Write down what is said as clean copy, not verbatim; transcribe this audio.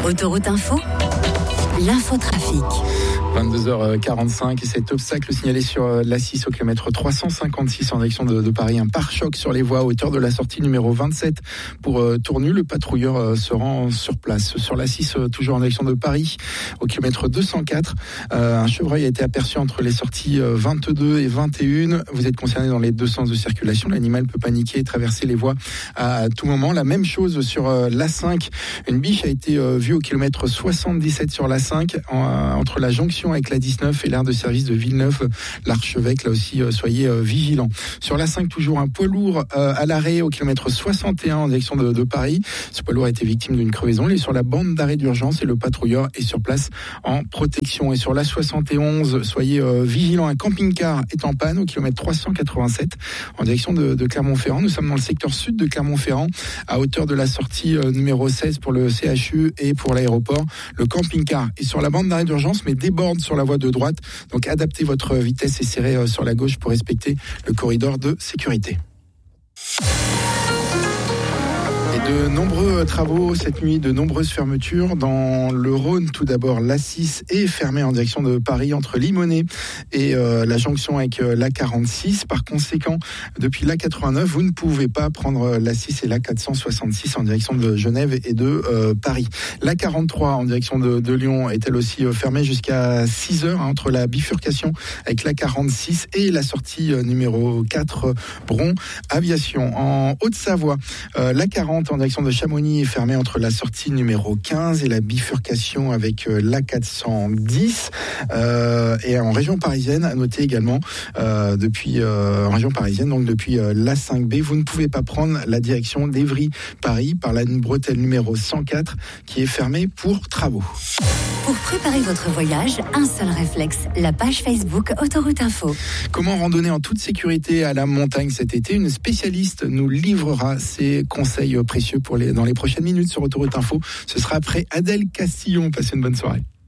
Autoroute Info, l'infotrafic. 22h45 et cet obstacle signalé sur l'A6 au kilomètre 356 en direction de Paris. Un pare-choc sur les voies à hauteur de la sortie numéro 27 pour Tournu. Le patrouilleur se rend sur place. Sur l'A6, toujours en direction de Paris, au kilomètre 204, un chevreuil a été aperçu entre les sorties 22 et 21. Vous êtes concerné dans les deux sens de circulation. L'animal peut paniquer et traverser les voies à tout moment. La même chose sur l'A5. Une biche a été vue au kilomètre 77 sur l'A5 entre la jonction avec la 19 et l'aire de service de Villeneuve-l'Archevêque. Là aussi, soyez vigilants. Sur l'A5, toujours un poids lourd à l'arrêt au kilomètre 61 en direction de Paris. Ce poids lourd a été victime d'une crevaison. Il est sur la bande d'arrêt d'urgence et le patrouilleur est sur place en protection. Et sur l'A71, soyez vigilants. Un camping-car est en panne au kilomètre 387 en direction de Clermont-Ferrand. Nous sommes dans le secteur sud de Clermont-Ferrand, à hauteur de la sortie numéro 16 pour le CHU et pour l'aéroport. Le camping-car est sur la bande d'arrêt d'urgence mais déborde sur la voie de droite. Donc adaptez votre vitesse et serrez sur la gauche pour respecter le corridor de sécurité. De nombreux travaux cette nuit, de nombreuses fermetures dans le Rhône. Tout d'abord, l'A6 est fermée en direction de Paris entre Limonest et la jonction avec l'A46. Par conséquent, depuis l'A89, vous ne pouvez pas prendre l'A6 et l'A466 en direction de Genève et de Paris. L'A43 en direction de Lyon est elle aussi fermée jusqu'à 6h entre la bifurcation avec l'A46 et la sortie numéro 4 Bron Aviation. En Haute-Savoie, l'A40 en direction de Chamonix est fermée entre la sortie numéro 15 et la bifurcation avec l'A410. Et en région parisienne, à noter également, en région parisienne, donc depuis l'A5B, vous ne pouvez pas prendre la direction d'Évry-Paris par la bretelle numéro 104 qui est fermée pour travaux. Pour préparer votre voyage, un seul réflexe, la page Facebook Autoroute Info. Comment randonner en toute sécurité à la montagne cet été? Une spécialiste nous livrera ses conseils précieux dans les prochaines minutes sur Autoroute Info. Ce sera après Adèle Castillon. Passez une bonne soirée.